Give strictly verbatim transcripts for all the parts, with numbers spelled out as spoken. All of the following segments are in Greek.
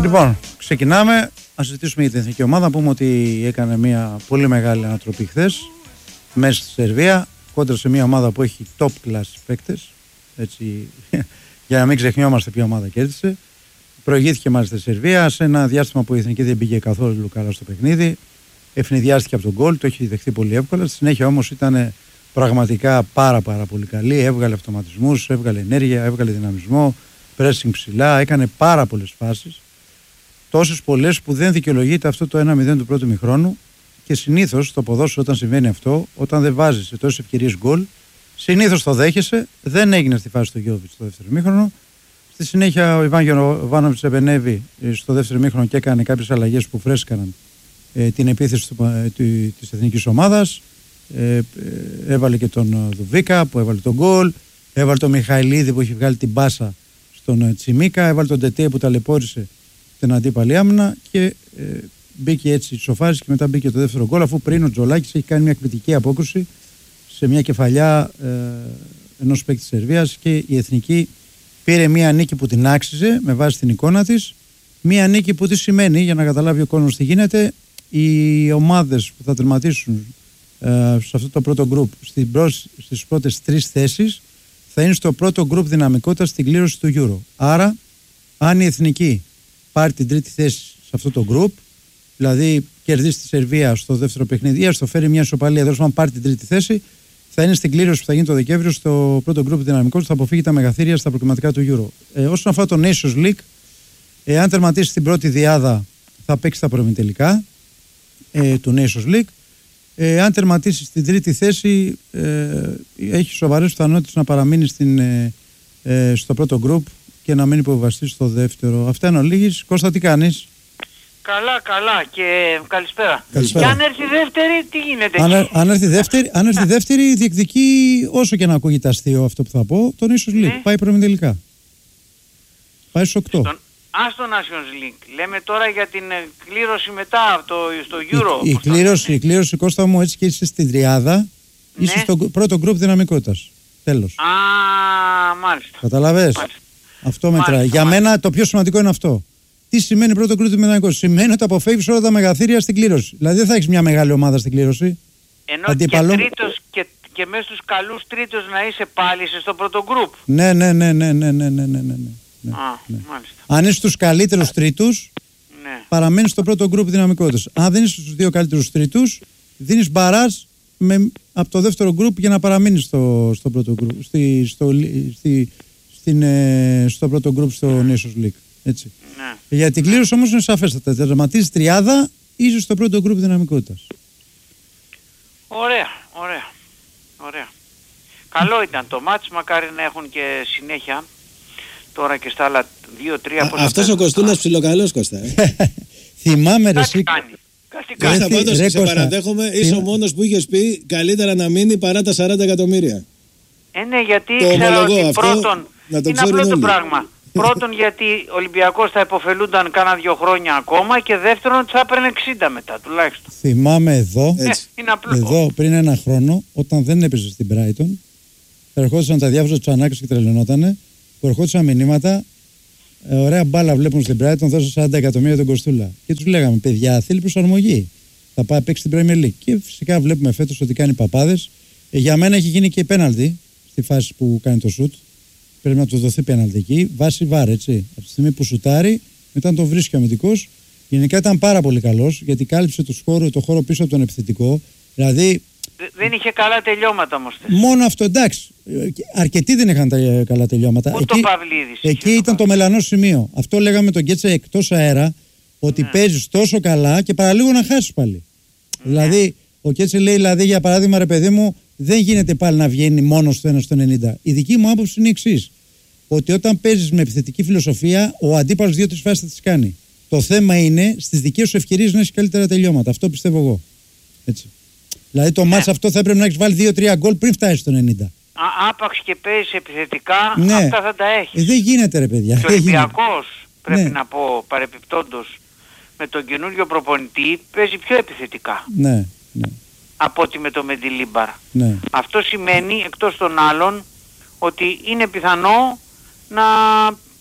Λοιπόν, ξεκινάμε. Ας συζητήσουμε για την εθνική ομάδα. Πούμε ότι έκανε μια πολύ μεγάλη ανατροπή χθες μέσα στη Σερβία, κόντρα σε μια ομάδα που έχει top class παίκτες. Έτσι, για να μην ξεχνιόμαστε ποια ομάδα κέρδισε. Προηγήθηκε μάλιστα στη Σερβία σε ένα διάστημα που η εθνική δεν πήγε καθόλου καλά στο παιχνίδι. Ευνηδιάστηκε από τον γκολ, το έχει δεχτεί πολύ εύκολα. Στη συνέχεια όμως ήταν πραγματικά πάρα πάρα πολύ καλή. Έβγαλε αυτοματισμούς, έβγαλε ενέργεια, έβγαλε δυναμισμό, pressing ψηλά, έκανε πάρα πολλές φάσεις. Τόσες πολλές που δεν δικαιολογείται αυτό το ένα μηδέν του πρώτου ημιχρόνου. Και συνήθως στο ποδόσφαιρο, όταν συμβαίνει αυτό, όταν δεν βάζεις σε τόσες ευκαιρίες γκολ, συνήθως το δέχεσαι. Δεν έγινε στη φάση του Γιώβιτς στο δεύτερο ημίχρονο. Στη συνέχεια ο Ιβάν Γιοβάνοβιτς επενέβη στο δεύτερο ημίχρονο και έκανε κάποιες αλλαγές που φρέσκαναν ε, την επίθεση του, ε, της εθνικής ομάδας. Ε, ε, έβαλε και τον Δουβίκα που έβαλε τον γκολ. Έβαλε τον Μιχαηλίδη που έχει βγάλει την μπάσα στον ε, Τσιμίκα. Έβαλε τον Τετέ που ταλαιπώρησε την αντίπαλη άμυνα και ε, μπήκε έτσι σοφάρισε και μετά μπήκε το δεύτερο γκολ, αφού πριν ο Τζολάκης έχει κάνει μια εκπληκτική απόκρουση σε μια κεφαλιά ε, ενός παίκτη της Σερβίας και η εθνική πήρε μια νίκη που την άξιζε με βάση την εικόνα της. Μια νίκη που τι σημαίνει, για να καταλάβει ο κόσμος τι γίνεται, οι ομάδες που θα τερματίσουν ε, σε αυτό το πρώτο γκρουπ στις πρώτες τρεις θέσεις θα είναι στο πρώτο γκρουπ δυναμικότητας στην κλήρωση του Euro. Άρα, αν η εθνική πάρει την τρίτη θέση σε αυτό το γκρουπ, δηλαδή κερδίσει τη Σερβία στο δεύτερο παιχνίδι ή έστω φέρει μια ισοπαλία, δηλαδή αν πάρει την τρίτη θέση, θα είναι στην κλήρωση που θα γίνει το Δεκέμβριο στο πρώτο γκρουπ δυναμικό, θα αποφύγει τα μεγαθύρια στα προκριματικά του Euro. Ε, όσον αφορά το Nations League, ε, αν τερματίσει την πρώτη διάδα, θα παίξει τα προημιτελικά ε, του Nations League. Ε, αν τερματίσει στην τρίτη θέση, ε, έχει σοβαρές πιθανότητες να παραμείνει στην, ε, ε, στο πρώτο γκρουπ και να μην υποβιβαστεί στο δεύτερο. Αυτά είναι ολίγης. Κώστα, τι κάνεις? Καλά, καλά και καλησπέρα. καλησπέρα. Και αν έρθει δεύτερη, τι γίνεται? Αν, αν έρθει δεύτερη, αν έρθει δεύτερη διεκδικεί, όσο και να ακούγεται αστείο αυτό που θα πω, τον Nations League. Ναι. Πάει προημιτελικά. Πάει στους οκτώ. Στον, α, στο Nations League. Λέμε τώρα για την κλήρωση μετά το, στο Euro. Η, η, κλήρωση, η κλήρωση, Κώστα μου, έτσι και είσαι στην τριάδα, ναι. Είσαι στο πρώτο γκρουπ δυναμικότητας. Τέλος. Α, μάλιστα. Καταλαβες. Μάλιστα. Αυτό μετράει. Μάλιστα, για μάλιστα. Μένα το πιο σημαντικό είναι αυτό. Τι σημαίνει πρώτο γκρουπ δυναμικότητας? Σημαίνει ότι αποφεύγεις όλα τα μεγαθύρια στην κλήρωση. Δηλαδή δεν θα έχεις μια μεγάλη ομάδα στην κλήρωση. Ενώ αντίπαλο. Και, τρίτος, και, και μέσα στους καλούς τρίτος να είσαι πάλι στο πρώτο γκρουπ. Ναι, ναι, ναι, ναι, ναι, ναι, ναι, ναι, ναι. Ναι, Α, ναι. μάλιστα. Αν είσαι στους καλύτερους τρίτους, ναι. Παραμένεις στο πρώτο γκρουπ δυναμικότητας. Αν δεν είσαι στους δύο καλύτερους τρίτους, δίνεις μπαράζ με, από το δεύτερο γκρουπ για να παραμείνεις στο, στο πρώτο γκρουπ. Στη, στο, στη, στην, ε, στο πρώτο γκρουπ στο Nations League. Έτσι. Ναι. Για την κλήρωση όμως είναι σαφέστατα. Τερματίζεις τριάδα, είσαι στο πρώτο γκρουπ δυναμικότητας. Ωραία, ωραία, ωραία. Καλό ήταν το μάτς, μακάρι να έχουν και συνέχεια. Τώρα και στα άλλα δύο τρία. Αυτός ο Κωστούλας ψιλοκαλός, Κώστα. Ε. Θυμάμαι ρε εσύ. Κάτι κάνει. Κώστα, πάντως σε παραδέχομαι, είσαι ο μόνος που είχες πει καλύτερα να μείνει παρά τα σαράντα εκατομμύρια. Ε, ναι, γιατί ξέρω ότι αυτό, πρώτον είναι απλό το πράγμα. Πρώτον, γιατί ο Ολυμπιακός θα υποφελούνταν κάνα δύο χρόνια ακόμα και δεύτερον θα έπαιρνε εξήντα μετά τουλάχιστον. Θυμάμαι εδώ, ε, είναι απλό. Εδώ πριν ένα χρόνο, όταν δεν έπαιζε στην Brighton, ερχόντουσαν τα διάφορα Τσανάκης και τρελαινότανε, που ερχόντουσαν μηνύματα, ε, ωραία μπάλα βλέπουν στην Brighton, δώσε σαράντα εκατομμύρια τον Κοστούλα. Και τους λέγαμε, παιδιά, θέλει προσαρμογή. Θα πάει παίξει στην Premier League. Και φυσικά βλέπουμε φέτος ότι κάνει παπάδες. Ε, για μένα έχει γίνει και πέναλτι στη φάση που κάνει το σουτ. Πρέπει να του δοθεί πέναλτι εκεί. Βάση βάρ, έτσι. Από τη στιγμή που σουτάρει, μετά τον βρίσκει ο αμυντικός. Γενικά ήταν πάρα πολύ καλός, γιατί κάλυψε το χώρο, το χώρο πίσω από τον επιθετικό. Δηλαδή. Δεν είχε καλά τελειώματα όμως. Μόνο αυτό, εντάξει. Αρκετοί δεν είχαν τα καλά τελειώματα. Ούτε εκεί, ο Παυλίδης. Εκεί ήταν το, το μελανό σημείο. Αυτό λέγαμε τον Γκέτσα εκτός αέρα, ότι ναι. Παίζεις τόσο καλά και παραλίγο να χάσεις πάλι. Ναι. Δηλαδή, ο Γκέτσα λέει, δηλαδή, για παράδειγμα, ρε παιδί μου, δεν γίνεται πάλι να βγαίνει μόνο στο ένα στο ενενήντα. Η δική μου άποψη είναι η εξής. Ότι όταν παίζεις με επιθετική φιλοσοφία, ο αντίπαλος δύο-τρεις φάσεις θα τις κάνει. Το θέμα είναι στις δικές σου ευκαιρίες να έχεις καλύτερα τελειώματα. Αυτό πιστεύω εγώ. Έτσι. Δηλαδή το ναι. Μάτς αυτό θα έπρεπε να έχεις βάλει δύο τρία γκολ πριν φτάσεις στο ενενήντα. Α, άπαξ και παίζεις επιθετικά, ναι. Αυτά θα τα έχεις. Ε, δεν γίνεται ρε παιδιά. Και ο Ολυμπιακός, πρέπει ναι. να πω παρεπιπτόντως, με τον καινούριο προπονητή παίζει πιο επιθετικά. Ναι, ναι. Από ότι με το Μεντιλίμπαρ. Ναι. Αυτό σημαίνει, εκτός των άλλων, ότι είναι πιθανό να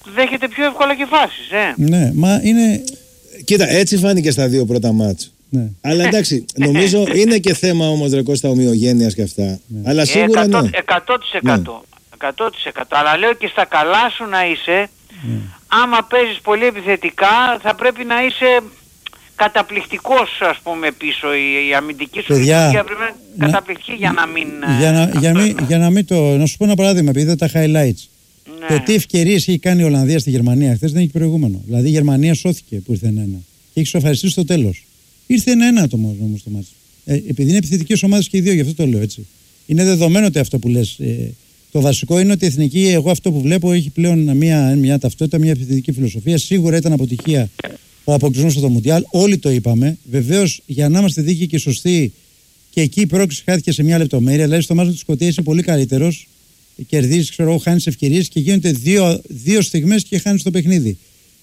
δέχεται πιο εύκολα και φάσεις, ε. Ναι, μα είναι... Κοίτα, έτσι φάνηκε στα δύο πρώτα μάτς. Ναι. Αλλά εντάξει, νομίζω είναι και θέμα όμως ρε Κώστα ομοιογένειας και αυτά. Ναι. Αλλά σίγουρα εκατό, ναι. εκατό τοις εκατό. Ναι. εκατό τοις εκατό. Αλλά λέω και στα καλά σου να είσαι, ναι. άμα παίζεις πολύ επιθετικά θα πρέπει να είσαι καταπληκτικός, ας πούμε, πίσω. Η, η αμυντική σου λειτουργία πρέπει να είναι να... καταπληκτική για να μην... Για να, για μην, για να μην το... Να σου πω ένα παράδειγμα, επειδή είδα τα highlights. Ναι. Το τι ευκαιρίες έχει κάνει η Ολλανδία στη Γερμανία χθες δεν έχει προηγούμενο. Δηλαδή η Γερμανία σώθηκε που ήρθε ένα-ένα. Και έχει σοφαριστεί στο τέλος. Ήρθε ένα-ένα άτομο όμως το μάτι. Ε, επειδή είναι επιθετικές ομάδες και οι δύο, γι' αυτό το λέω έτσι. Είναι δεδομένο ότι αυτό που λες. Ε, το βασικό είναι ότι η εθνική, εγώ αυτό που βλέπω, έχει πλέον μια, μια ταυτότητα, μια επιθετική φιλοσοφία. Σίγουρα ήταν αποτυχία ο αποκλεισμός στο Μουντιάλ. Όλοι το είπαμε. Βεβαίως, για να είμαστε δίκαιοι και σωστοί, και εκεί η πρόκληση χάθηκε σε μια λεπτομέρεια. Δηλαδή, στο μάτι τη Σκωτία είσαι πολύ καλύτερος. Κερδίζεις, ξέρω εγώ, χάνεις ευκαιρίες και γίνονται δύο, δύο στιγμές και χάνεις το παιχνίδι.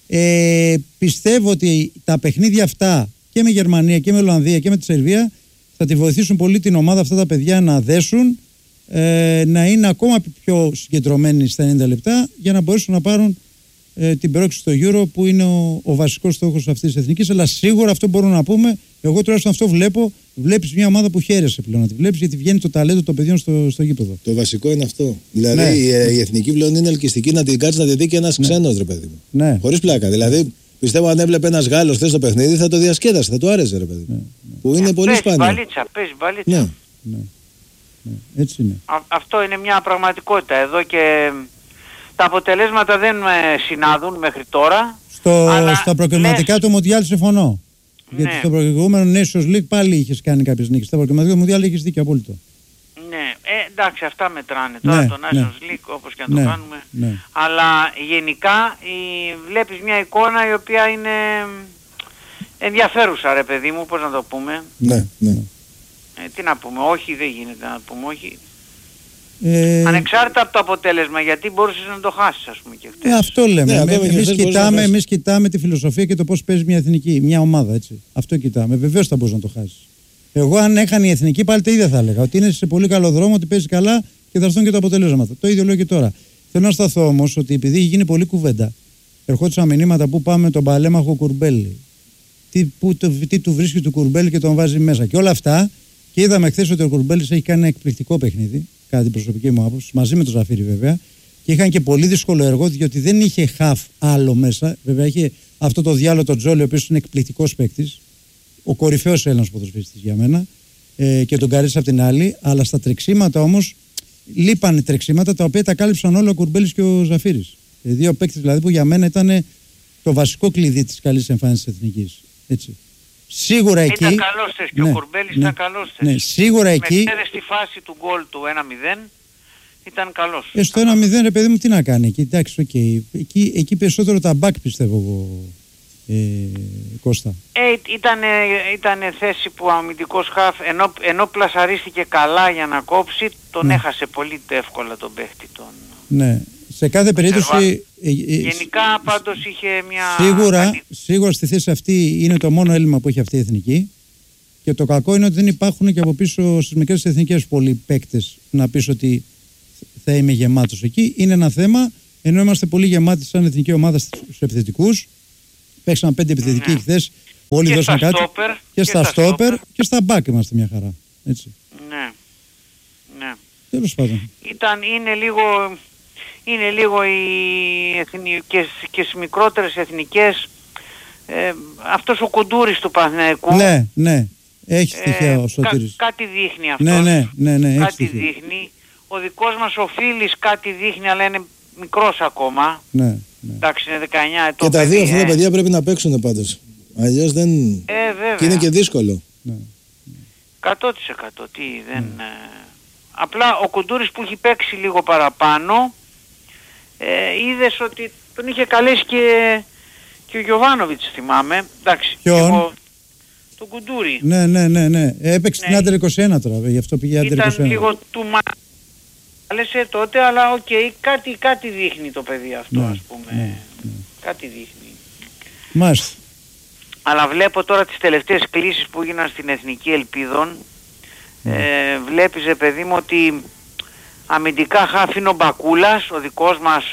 Ε, πιστεύω ότι τα παιχνίδια αυτά και με Γερμανία και με Ολλανδία και με τη Σερβία θα τη βοηθήσουν πολύ την ομάδα αυτά τα παιδιά να δέσουν, ε, να είναι ακόμα πιο συγκεντρωμένοι στα ενενήντα λεπτά για να μπορέσουν να πάρουν ε, την πρόκληση στο Euro που είναι ο, ο βασικός στόχος αυτής της εθνικής. Αλλά σίγουρα αυτό μπορούμε να πούμε, εγώ τουλάχιστον αυτό βλέπω. Βλέπεις μια ομάδα που χαίρεσαι πλέον να τη βλέπεις, γιατί βγαίνει το ταλέντο των παιδιών στο, στο γήπεδο. Το βασικό είναι αυτό. Δηλαδή ναι. η, η εθνική πλέον είναι ελκυστική να την κάτσει να τη δει και ένας ναι. ξένος, ρε παιδί μου. Ναι. Χωρίς πλάκα. Δηλαδή πιστεύω αν έβλεπε ένας Γάλλος θες το παιχνίδι θα το διασκέδασε, θα του άρεσε, ρε παιδί μου. Ναι. Ναι. Που είναι ναι. πολύ σπάνιο. Μπαλίτσα, παίζει μπαλίτσα. Ναι. Ναι. Ναι. Έτσι είναι. Α, αυτό είναι μια πραγματικότητα. Εδώ και τα αποτελέσματα δεν με συνάδουν μέχρι τώρα. Στο, αλλά στα προκριματικά του Μουντιάλ συμφωνώ. Γιατί ναι. στο προηγούμενο Nations League πάλι είχες κάνει κάποιες νίκες. Στα προκριματικά του Μουντιάλ είχες δίκιο απόλυτο. Ναι, ε, εντάξει, αυτά μετράνε. Τώρα ναι, το Nations ναι. League όπως και να ναι, το κάνουμε. Ναι. Αλλά γενικά η, βλέπεις μια εικόνα η οποία είναι ενδιαφέρουσα, ρε παιδί μου, πώς να το πούμε. Ναι, ναι. Ε, τι να πούμε, όχι, δεν γίνεται να πούμε, όχι. Ε... Ανεξάρτητα από το αποτέλεσμα, γιατί μπορούσες να το χάσεις, ας πούμε, και χτες. Ε, αυτό λέμε. Ναι, εμείς, εμείς, κοιτάμε, εμείς κοιτάμε τη φιλοσοφία και το πώς παίζει μια εθνική, μια ομάδα, έτσι. Αυτό κοιτάμε. Βεβαίως θα μπορούσε να το χάσεις. Εγώ, αν έχανε η εθνική, πάλι το ίδιο θα έλεγα. Ότι είναι σε πολύ καλό δρόμο, ότι παίζει καλά και θα έρθουν και τα αποτελέσματα. Το ίδιο λέω και τώρα. Θέλω να σταθώ όμως ότι επειδή γίνει πολλή κουβέντα, ερχόντουσαν μηνύματα που πάμε τον παλέμαχο Κουρμπέλη. Τι, που, το, τι του βρίσκει του Κουρμπέλη και τον βάζει μέσα. Και όλα αυτά. Και είδαμε χθες ότι ο Κουρμπέλης έχει κάνει ένα εκπληκτικό παιχνίδι. Κατά την προσωπική μου άποψη, μαζί με τον Ζαφίρι βέβαια, και είχαν και πολύ δύσκολο έργο διότι δεν είχε χαφ άλλο μέσα. Βέβαια είχε αυτό το διάλογο τον Τζόλι, ο οποίος είναι εκπληκτικός παίκτης, ο κορυφαίος Έλληνας ποδοσφαιριστής για μένα, ε, και τον Καρίς απ' την άλλη. Αλλά στα τρεξίματα όμως λείπανε τρεξίματα τα οποία τα κάλυψαν όλα ο Κουρμπέλης και ο Ζαφίρις. Ε, δύο παίκτες δηλαδή που για μένα ήταν το βασικό κλειδί της καλής εμφάνισης της εθνικής. Έτσι. Σίγουρα εκεί. Ήταν καλός θες και ναι, ο Κουρμπέλης ναι, ήταν καλός θες. Ναι, σίγουρα εκεί. Μετέρε στη φάση του γκολ του ένα μηδέν ήταν καλός. Ε, στο ένα μηδέν ρε παιδί μου τι να κάνει εκεί. Εντάξει, okay. εκεί, εκεί περισσότερο τα μπακ πιστεύω εγώ, ε, Κώστα. Ε, ήταν, ήταν θέση που ο αμυντικός χαφ ενώ, ενώ πλασαρίστηκε καλά για να κόψει, τον ναι. έχασε πολύ εύκολα τον παίχτη τον. Ναι. Σε κάθε περίπτωση. Ε, ε, Γενικά πάντως είχε μια. Σίγουρα, σίγουρα στη θέση αυτή είναι το μόνο έλλειμμα που έχει αυτή η εθνική. Και το κακό είναι ότι δεν υπάρχουν και από πίσω στις μικρές εθνικές πολλοί παίκτες να πεις ότι θα είμαι γεμάτος εκεί. Είναι ένα θέμα, ενώ είμαστε πολύ γεμάτοι σαν εθνική ομάδα στους επιθετικούς. Παίξαμε πέντε επιθετικοί ναι. χθες. Όλοι και δώσαν κάτι. Στόπερ, και, και στα στόπερ και στα μπακ είμαστε μια χαρά. Έτσι. Ναι. Ναι. Τέλος πάντων. Ήταν, είναι λίγο. Είναι λίγο οι εθνικές και στις μικρότερες εθνικές ε, αυτός ο Κουντούρης του Παναθηναϊκού. Ναι, ναι, έχει στοιχεία ο Σωτήρης. Κα, κάτι δείχνει αυτός. Ναι, ναι, ναι, ναι, κάτι δείχνει. Ο δικός μας ο Φίλης κάτι δείχνει, αλλά είναι μικρός ακόμα. Ναι, ναι. Εντάξει, είναι δεκαεννιά ετών. Και τα δύο αυτά τα παιδιά πρέπει να παίξουν πάντως. Αλλιώς δεν... Ε, βέβαια. Και είναι και δύσκολο. Ναι. εκατό τοις εκατό. Τι, δεν... Ναι. Ε... Απλά ο Κουντούρης που έχει παίξει λίγο παραπάνω, Ε, είδες ότι τον είχε καλέσει και, και ο Γιωβάνοβιτς, θυμάμαι. Εντάξει. Ποιον? Τον Κουντούρη. Ναι, ναι, ναι, ναι. Έπαιξε ναι. την Άντερ είκοσι ένα τώρα, γι' αυτό πήγε Άντερ είκοσι ένα. Ήταν λίγο του μάλεσε τότε, αλλά οκ, okay, κάτι, κάτι δείχνει το παιδί αυτό, ναι, ας πούμε. Ναι, ναι. Κάτι δείχνει. Μάλιστα. Αλλά βλέπω τώρα τις τελευταίες κλήσεις που έγιναν στην Εθνική Ελπίδων. Ναι. Ε, βλέπεις, παιδί μου, ότι αμυντικά χάφ είναι ο Μπακούλας, ο δικός μας,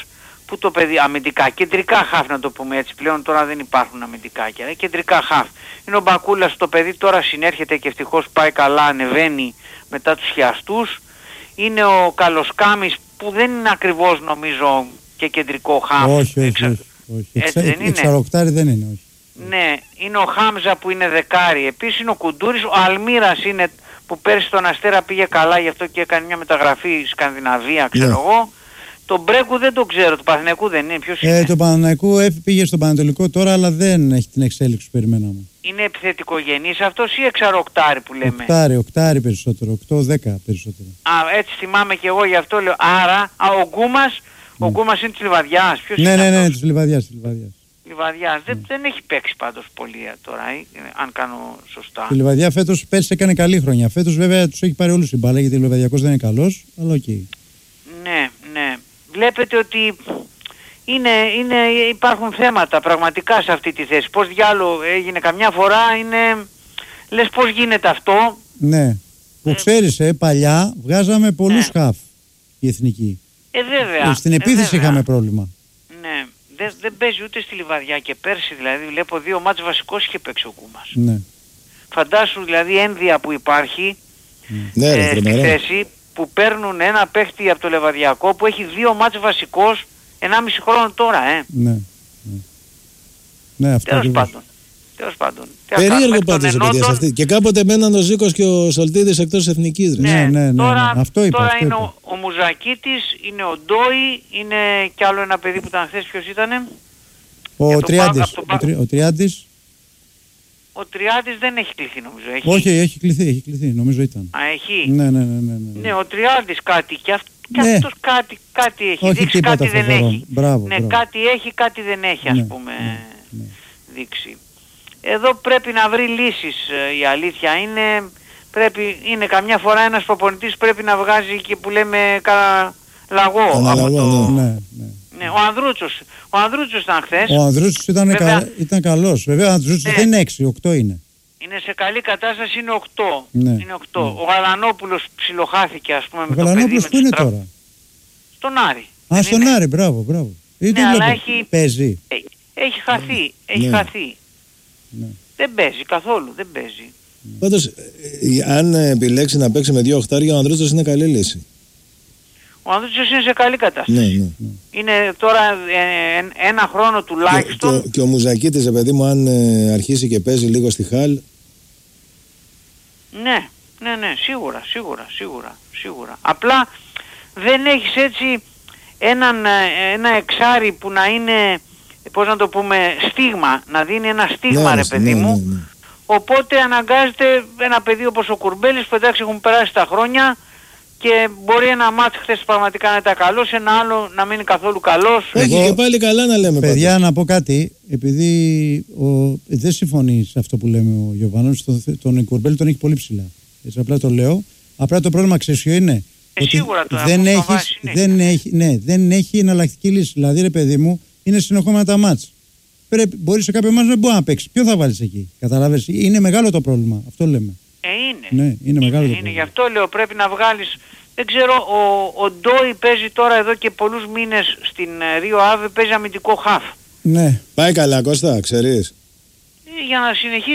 Πού το παιδί, αμυντικά, κεντρικά χαφ να το πούμε έτσι, πλέον τώρα δεν υπάρχουν αμυντικά και κεντρικά χαφ. Είναι ο Μπακούλας, το παιδί τώρα συνέρχεται και ευτυχώς πάει καλά, ανεβαίνει μετά τους χιαστούς. Είναι ο Καλοσκάμης που δεν είναι ακριβώς νομίζω και κεντρικό χαφ. Όχι, όχι, Εξα... όχι, όχι. Έτσι δεν είναι. Εξαροκτάρι δεν είναι, όχι. Ναι, είναι ο Χάμζα που είναι δεκάρι. Επίσης είναι ο Κουντούρης, ο Αλμύρας είναι που πέρσι στον Αστέρα πήγε καλά, γι' αυτό και έκανε μια μεταγραφή Σκανδιναβία, ξέρω yeah. εγώ. Τον Μπρέκου δεν το ξέρω, του Παναθηναϊκού δεν είναι, ποιος είναι? Ε, το Παναθηναϊκού πήγε στον Πανατολικό τώρα, αλλά δεν έχει την εξέλιξη που περιμέναμε. Είναι επιθετικογενής αυτός ή εξαροκτάρι που λέμε? Οκτάρι, οκτάρι περισσότερο, οκτώ δέκα περισσότερο. Α, έτσι θυμάμαι και εγώ, γι' αυτό λέω. Άρα, α, ο Γκούμας, mm. ο Γκούμας είναι της Λιβαδιάς. Ποιος ναι, είναι ναι, αυτός? ναι, ναι, της Λιβαδιάς, της Λιβαδιάς. Λιβαδιάς. Mm. Δεν, δεν έχει παίξει πάντως πολύ τώρα, ε, αν κάνω σωστά. Τη Λιβαδιά φέτος πέρσι έκανε καλή χρονιά. Φέτος βέβαια τους έχει πάρει όλους η μπάλα, γιατί ο Λιβαδιακός δεν είναι καλός, αλλά οκ. Okay. Ναι, ναι. Βλέπετε ότι είναι, είναι, υπάρχουν θέματα πραγματικά σε αυτή τη θέση. Πώς διάλογο έγινε καμιά φορά, είναι, λες πώς γίνεται αυτό. Ναι, που ε, ξέρεις, ε, παλιά βγάζαμε πολλούς ναι. χαφ η εθνική. Ε, βέβαια. Στην επίθεση ε, είχαμε πρόβλημα. Ναι, δεν, δεν παίζει ούτε στη Λιβαδιά και πέρσι δηλαδή βλέπω δύο μάτς βασικός είχε παίξει ο Κούμας. Ναι. Φαντάσου δηλαδή ένδυα που υπάρχει ναι, ε, ρε, στη θέση που παίρνουν ένα παίχτη από το Λεβαδιακό που έχει δύο μάτς βασικός ενάμιση χρόνο τώρα, ε. Ναι. Ναι, ναι αυτό τέλος πάντων. Τέλος πάντων. Περίεργο πάντως ενότων... αυτή. Και κάποτε μέναν ο Ζήκος και ο Σολτίδης εκτός εθνικής. Ναι, ναι, ναι, ναι, τώρα, ναι. Αυτό είπα, τώρα αυτό είναι είπα. ο, ο Μουζακίτης, είναι ο Ντόι, είναι κι άλλο ένα παιδί που ήταν χθες, ποιος ήτανε? Ο Τριάντης. Το... Ο, τρι... ο Τριάντης. Ο Τριάντης δεν έχει κληθεί νομίζω. Έχει... Όχι, έχει κληθεί, έχει κληθεί, νομίζω ήταν. Α, έχει. Ναι, ναι, ναι, ναι, ναι. Ναι, ο Τριάντης κάτι και, αυ... ναι. και αυτός κάτι, κάτι έχει. Όχι, δείξει κάτι δεν φοβερό. έχει. Μπράβο, ναι, μπράβο. κάτι έχει, κάτι δεν έχει ας ναι, πούμε ναι, ναι. δείξει. Εδώ πρέπει να βρει λύσεις, η αλήθεια είναι, πρέπει, είναι καμιά φορά ένας προπονητής πρέπει να βγάζει και που λέμε κα... λαγό Αναλαγώ, από το... Ναι, ναι. Ναι, ο Ανδρούτσος, ο Ανδρούτσος ήταν χθες. Ο Ανδρούτσος ήταν, Βέβαια, κα... ήταν καλός, βέβαια ο Ανδρούτσος ναι. δεν είναι έξι, οκτώ είναι. Είναι σε καλή κατάσταση, είναι οκτώ. Ναι, είναι οκτώ. Ναι. Ο Γαλανόπουλος ψιλοχάθηκε ας πούμε ο με το παιδί. Ο Γαλανόπουλος που είναι τρα... τώρα? Στον Άρη. Α, στον Άρη, μπράβο, μπράβο. Ναι, ναι, αλλά έχει... παίζει. Έχει, έχει χαθεί, ναι. έχει ναι. χαθεί. Ναι. Δεν παίζει καθόλου, δεν παίζει. Πάντως, αν επιλέξει να παίξει με δύο οχτάρια, ο Ανδρούτσος είναι καλή λύση. Ο Ανδρούτσος είναι σε καλή κατάσταση. Ναι, ναι. Είναι τώρα ε, ένα χρόνο τουλάχιστον. Και, και, και ο Μουζακίτης, παιδί μου, αν ε, αρχίσει και παίζει λίγο στη Χαλ. Ναι, ναι, ναι, σίγουρα, σίγουρα, σίγουρα, σίγουρα. Απλά δεν έχεις έτσι έναν, ένα εξάρι που να είναι, πώς να το πούμε, στίγμα, να δίνει ένα στίγμα, ναι, ρε παιδί ναι, μου. Ναι, ναι. Οπότε αναγκάζεται ένα παιδί όπως ο Κουρμπέλης που εντάξει έχουν περάσει τα χρόνια και μπορεί ένα μάτς χθες πραγματικά να ήταν καλός, ένα άλλο να μην είναι καθόλου καλός. Έχει Εγώ, και πάλι καλά να λέμε. Παιδιά, πάντως. να πω κάτι, επειδή ο, δεν συμφωνεί σε αυτό που λέμε ο Γιωβάνος, τον, τον Κουρμπέλη τον έχει πολύ ψηλά. Έτσι απλά το λέω. Απλά το πρόβλημα ξέρεις είναι ε, ότι σίγουρα το δεν, έχεις, δεν, έχει, ναι, δεν έχει εναλλακτική λύση. Δηλαδή ρε παιδί μου, είναι συνεχόμενα τα μάτς. Πρέπει, μπορεί σε κάποιο μάτς να μπορεί να παίξει. Ποιο θα βάλεις εκεί, καταλάβες? Είναι μεγάλο το πρόβλημα, αυτό λέμε. Ε, είναι. Ναι, είναι, είναι μεγάλο το πρόβλημα. Γι' αυτό λέω πρέπει να βγάλεις. Δεν ξέρω, ο, ο Ντόι παίζει τώρα εδώ και πολλούς μήνες στην Ρίο Άβε, παίζει αμυντικό χαφ. Ναι. Πάει καλά, Κώστα, ξέρεις. Ε, για να συνεχίσει